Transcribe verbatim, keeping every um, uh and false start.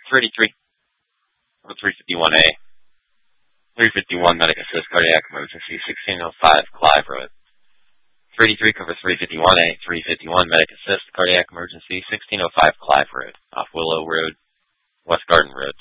three eighty-three, or three fifty-one A. three fifty-one Medic Assist Cardiac Emergency, sixteen oh five Clive Road. three eighty-three cover three fifty-one A, three fifty-one Medic Assist Cardiac Emergency, sixteen oh five Clive Road, off Willow Road, West Garden Road.